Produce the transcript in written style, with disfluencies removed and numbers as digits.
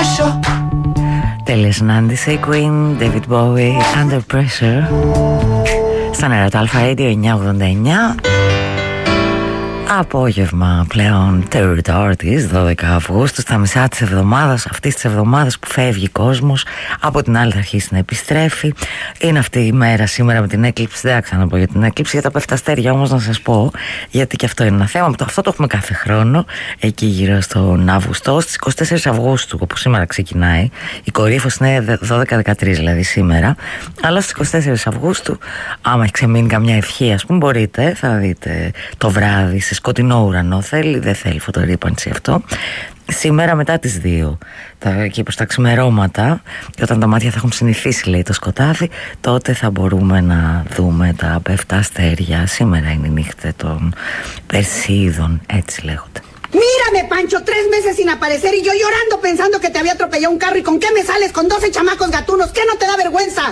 Τέλεια συνάντηση. Queen, David Bowie, Under Pressure. Στον Ερώτα Αλφα Radio 989. Απόγευμα πλέον Τετάρτης 12 Αυγούστου, στα μισά της εβδομάδας, αυτής της εβδομάδας που φεύγει κόσμος, από την άλλη θα αρχίσει να επιστρέφει. Είναι αυτή η μέρα σήμερα με την έκλειψη. Δεν θα ξαναπώ για την έκλειψη, για τα πεφταστέρια όμως να σας πω, γιατί και αυτό είναι ένα θέμα. Αυτό το έχουμε κάθε χρόνο, εκεί γύρω στον Αύγουστο, στις 24 Αυγούστου, όπου σήμερα ξεκινάει. Η κορύφωση είναι 12-13 δηλαδή σήμερα, αλλά στις 24 Αυγούστου, άμα έχει ξεμείνει καμιά ευχή, ας πούμε, μπορείτε, θα δείτε το βράδυ σε σκοτεινό ουρανό. Θέλει, δεν θέλει φωτορύπανση αυτό. Σήμερα μετά τις 2, εκεί προς τα ξημερώματα, και όταν τα μάτια θα έχουν συνηθίσει, λέει, το σκοτάδι, τότε θα μπορούμε να δούμε τα πέφτα αστέρια. Σήμερα είναι η νύχτα των Περσίδων, έτσι λέγονται. Mírame, Pancho, 3 meses sin aparecer y yo llorando pensando que te había atropellado un carro. ¿Y con qué me sales con 12 chamacos gatunos? ¿Qué no te da vergüenza?